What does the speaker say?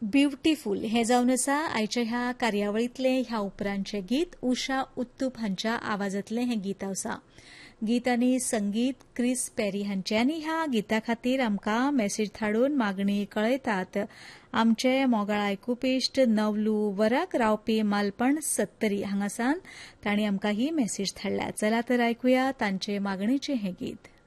Beautiful हे जावन आसा आयच्या ह्या कार्यावळीतले ह्या उपरांतचे गीत उषा उत्तुप हांच्या आवाजातले हे गीत आसा. गीत आनी संगीत क्रिस पेरी हांचे आनी ह्या गिता खातीर आमकां मेसेज धाडून मागणी कळयतात. आमचे मोगाळ आयकूप इश्ट नवलू वराक रावपी मालपण सत्तरी हांगासान तांणी आमकां ही मेसेज धाडल्या. चला तर आयकुया तांचे मागणेचे हे गीत.